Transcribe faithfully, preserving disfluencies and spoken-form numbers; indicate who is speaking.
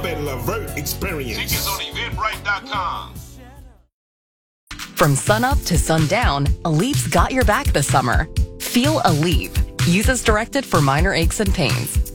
Speaker 1: that Levert experience.
Speaker 2: Tickets on eventbrite dot com.
Speaker 3: From sunup to sundown, Aleep's got your back this summer. Feel Aleep. Use as directed for minor aches and pains.